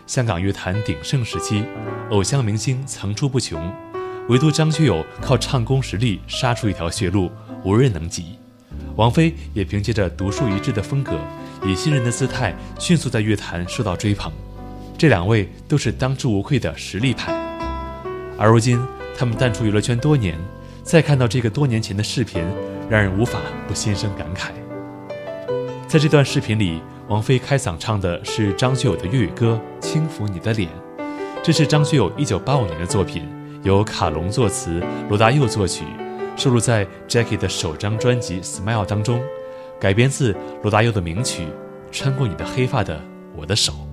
香港乐坛鼎盛时期，偶像明星层出不穷，唯独张学友靠唱功实力杀出一条血路，无人能及。王菲也凭借着独树一帜的风格，以新人的姿态迅速在乐坛受到追捧。这两位都是当之无愧的实力派。而如今他们淡出娱乐圈多年，再看到这个多年前的视频，让人无法不心生感慨。在这段视频里，王菲开嗓唱的是张学友的粤语歌《轻抚你的脸》，这是张学友1985年的作品，由卡隆作词，罗大佑作曲，收录在 Jackie 的首张专辑《Smile》当中，改编自罗大佑的名曲《穿过你的黑发的我的手》。